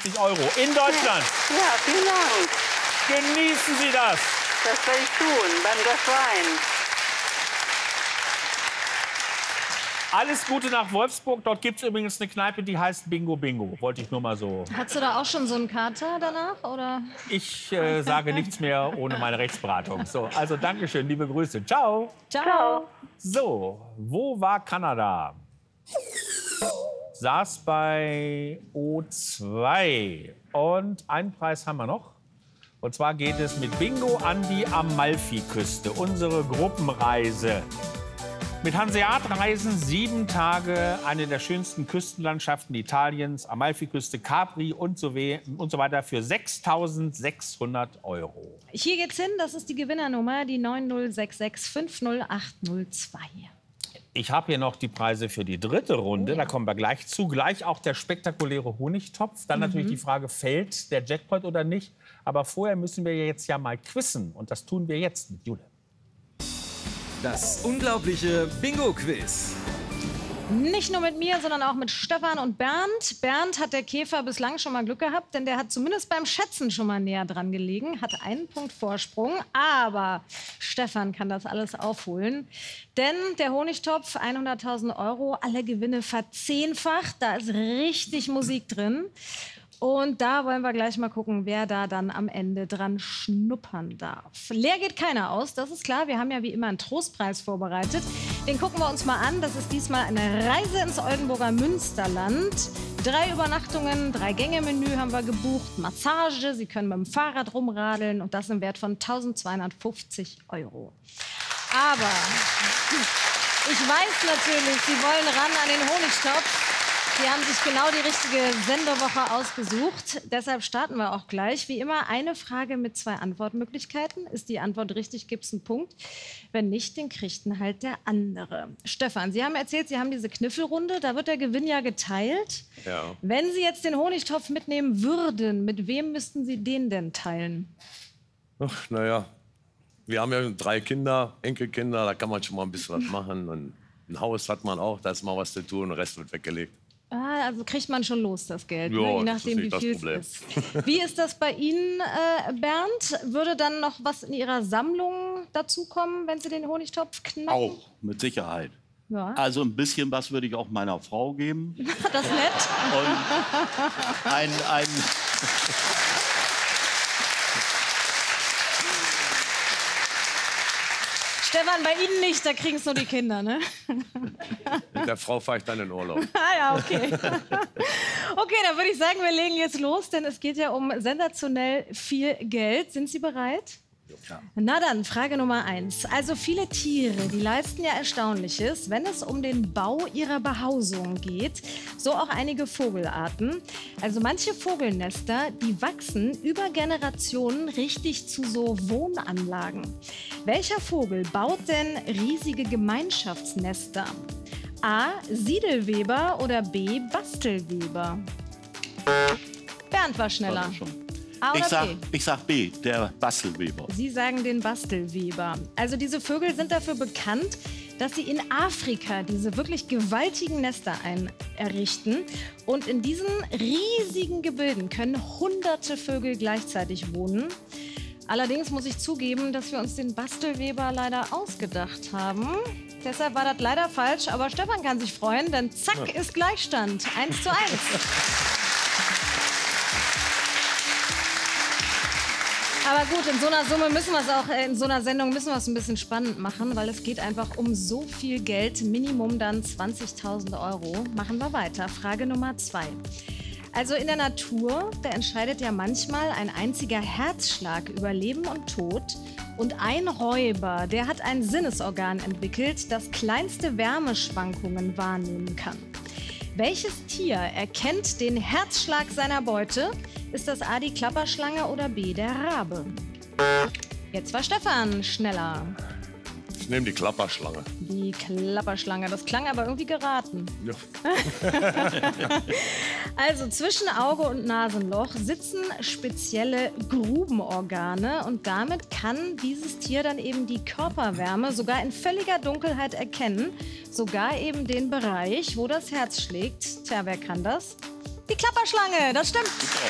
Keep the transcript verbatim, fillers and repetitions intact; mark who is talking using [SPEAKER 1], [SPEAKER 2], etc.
[SPEAKER 1] fünfzig Euro in Deutschland.
[SPEAKER 2] Ja, vielen Dank.
[SPEAKER 1] Genießen Sie das.
[SPEAKER 2] Das werde ich tun, beim Glas Wein.
[SPEAKER 1] Alles Gute nach Wolfsburg. Dort gibt es übrigens eine Kneipe, die heißt Bingo Bingo. Wollte ich nur mal so.
[SPEAKER 3] Hattest du da auch schon so einen Kater danach, oder?
[SPEAKER 1] Ich äh, sage nichts mehr ohne meine Rechtsberatung. So, also Dankeschön, liebe Grüße. Ciao.
[SPEAKER 3] Ciao.
[SPEAKER 1] So, wo war Kanada? Saß bei O zwei. Und einen Preis haben wir noch. Und zwar geht es mit Bingo an die Amalfiküste. Unsere Gruppenreise. Mit Hanseat-Reisen sieben Tage, eine der schönsten Küstenlandschaften Italiens, Amalfiküste, Capri und so, und so weiter für sechstausendsechshundert Euro.
[SPEAKER 3] Hier geht's hin, das ist die Gewinnernummer, die neun null sechs sechs fünf null acht null zwei.
[SPEAKER 1] Ich habe hier noch die Preise für die dritte Runde, oh ja. Da kommen wir gleich zu. Gleich auch der spektakuläre Honigtopf. Dann mhm. natürlich die Frage, fällt der Jackpot oder nicht? Aber vorher müssen wir jetzt ja mal quizzen und das tun wir jetzt mit Jule.
[SPEAKER 4] Das unglaubliche Bingo-Quiz.
[SPEAKER 3] Nicht nur mit mir, sondern auch mit Stefan und Bernd. Bernd hat der Käfer bislang schon mal Glück gehabt, denn der hat zumindest beim Schätzen schon mal näher dran gelegen, hat einen Punkt Vorsprung. Aber Stefan kann das alles aufholen, denn der Honigtopf, hunderttausend Euro, alle Gewinne verzehnfacht. Da ist richtig Musik drin. Und da wollen wir gleich mal gucken, wer da dann am Ende dran schnuppern darf. Leer geht keiner aus, das ist klar. Wir haben ja wie immer einen Trostpreis vorbereitet. Den gucken wir uns mal an. Das ist diesmal eine Reise ins Oldenburger Münsterland. Drei Übernachtungen, drei Gänge-Menü haben wir gebucht. Massage, Sie können mit dem Fahrrad rumradeln und das im Wert von eintausendzweihundertfünfzig Euro. Aber ich weiß natürlich, Sie wollen ran an den Honigtopf. Sie haben sich genau die richtige Sendewoche ausgesucht. Deshalb starten wir auch gleich. Wie immer eine Frage mit zwei Antwortmöglichkeiten. Ist die Antwort richtig, gibt es einen Punkt. Wenn nicht, den kriegt ihn halt der andere. Stefan, Sie haben erzählt, Sie haben diese Kniffelrunde. Da wird der Gewinn ja geteilt.
[SPEAKER 5] Ja.
[SPEAKER 3] Wenn Sie jetzt den Honigtopf mitnehmen würden, mit wem müssten Sie den denn teilen?
[SPEAKER 5] Ach, naja, wir haben ja drei Kinder, Enkelkinder. Da kann man schon mal ein bisschen was machen. Und ein Haus hat man auch, da ist mal was zu tun. Der Rest wird weggelegt.
[SPEAKER 3] Ah, also kriegt man schon los, das Geld,
[SPEAKER 5] ja,
[SPEAKER 3] ne? Je nachdem, wie
[SPEAKER 5] das
[SPEAKER 3] viel
[SPEAKER 5] Problem.
[SPEAKER 3] es ist. Wie ist das bei Ihnen, äh, Bernd? Würde dann noch was in Ihrer Sammlung dazukommen, wenn Sie den Honigtopf knacken?
[SPEAKER 6] Auch, mit Sicherheit.
[SPEAKER 3] Ja.
[SPEAKER 6] Also ein bisschen was würde ich auch meiner Frau geben.
[SPEAKER 3] Das ist nett.
[SPEAKER 6] Und ein... ein
[SPEAKER 3] Stefan, bei Ihnen nicht, da kriegen es nur die Kinder, ne?
[SPEAKER 5] Mit der Frau fahre ich dann in Urlaub.
[SPEAKER 3] Ah ja, okay. Okay, dann würde ich sagen, wir legen jetzt los, denn es geht ja um sensationell viel Geld. Sind Sie bereit?
[SPEAKER 6] Ja.
[SPEAKER 3] Na dann, Frage Nummer eins. Also viele Tiere, die leisten ja Erstaunliches, wenn es um den Bau ihrer Behausung geht. So auch einige Vogelarten. Also manche Vogelnester, die wachsen über Generationen richtig zu so Wohnanlagen. Welcher Vogel baut denn riesige Gemeinschaftsnester? A. Siedelweber oder B. Bastelweber? Bernd war schneller. A oder
[SPEAKER 6] Ich sag,
[SPEAKER 3] B?
[SPEAKER 6] ich sag B, der Bastelweber.
[SPEAKER 3] Sie sagen den Bastelweber. Also diese Vögel sind dafür bekannt, dass sie in Afrika diese wirklich gewaltigen Nester ein errichten. Und in diesen riesigen Gebilden können hunderte Vögel gleichzeitig wohnen. Allerdings muss ich zugeben, dass wir uns den Bastelweber leider ausgedacht haben. Deshalb war das leider falsch, aber Stefan kann sich freuen, denn zack ist Gleichstand. Eins zu eins. Aber gut, in so einer Summe müssen wir es auch, in so einer Sendung müssen wir es ein bisschen spannend machen, weil es geht einfach um so viel Geld, Minimum dann zwanzigtausend Euro. Machen wir weiter. Frage Nummer zwei. Also in der Natur, da entscheidet ja manchmal ein einziger Herzschlag über Leben und Tod. Und ein Räuber, der hat ein Sinnesorgan entwickelt, das kleinste Wärmeschwankungen wahrnehmen kann. Welches Tier erkennt den Herzschlag seiner Beute? Ist das A, die Klapperschlange oder B, der Rabe? Jetzt war Stefan schneller.
[SPEAKER 5] Ich nehme die Klapperschlange.
[SPEAKER 3] Die Klapperschlange, das klang aber irgendwie geraten.
[SPEAKER 5] Ja.
[SPEAKER 3] Also zwischen Auge und Nasenloch sitzen spezielle Grubenorgane und damit kann dieses Tier dann eben die Körperwärme sogar in völliger Dunkelheit erkennen. Sogar eben den Bereich, wo das Herz schlägt. Tja, wer kann das? Die Klapperschlange, das stimmt.
[SPEAKER 6] Super.